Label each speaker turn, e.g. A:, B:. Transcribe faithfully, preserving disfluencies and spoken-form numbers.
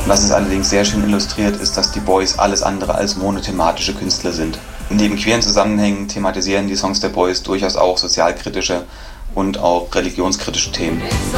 A: Was es allerdings sehr schön illustriert, ist, dass die Boys alles andere als monothematische Künstler sind. Neben queeren Zusammenhängen thematisieren die Songs der Boys durchaus auch sozialkritische und auch religionskritische Themen.